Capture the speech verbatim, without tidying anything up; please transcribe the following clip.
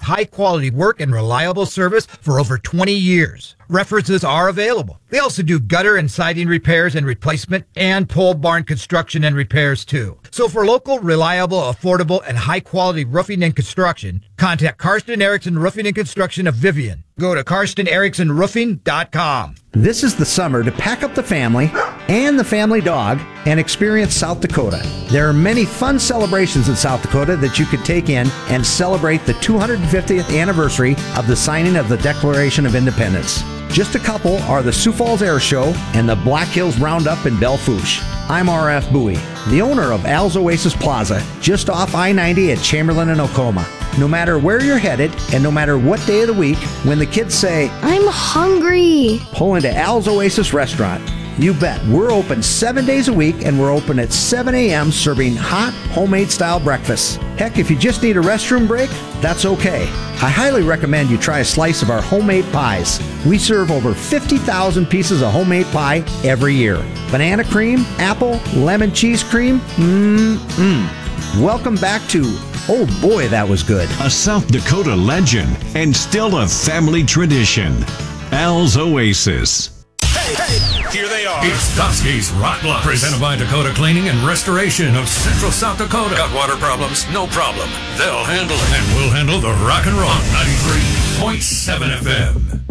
high-quality work and reliable service for over twenty years. References are available. They also do gutter and siding repairs and replacement and pole barn construction and repairs too. So for local, reliable, affordable, and high-quality roofing and construction, contact Karsten Erickson Roofing and Construction of Vivian. Go to karsten erickson roofing dot com. This is the summer to pack up the family and the family dog and experience South Dakota. There are many fun celebrations in South Dakota that you could take in and celebrate the two hundred fiftieth anniversary of the signing of the Declaration of Independence. Just a couple are the Sioux Falls Air Show and the Black Hills Roundup in Belle Fourche. I'm R F Bowie, the owner of Al's Oasis Plaza, just off I ninety at Chamberlain and Ocoma. No matter where you're headed and no matter what day of the week, when the kids say, "I'm hungry," pull into Al's Oasis Restaurant. You bet. We're open seven days a week, and we're open at seven a.m. serving hot, homemade-style breakfast. Heck, if you just need a restroom break, that's okay. I highly recommend you try a slice of our homemade pies. We serve over fifty thousand pieces of homemade pie every year. Banana cream, apple, lemon cheese cream, mmm-mmm. Welcome back to, oh boy, that was good. A South Dakota legend and still a family tradition. Al's Oasis. Hey, hey, here they are. It's Dusky's Rock Bluff, presented by Dakota Cleaning and Restoration of Central South Dakota. Got water problems? No problem. They'll handle it. And we'll handle the rock and roll. ninety-three point seven F M.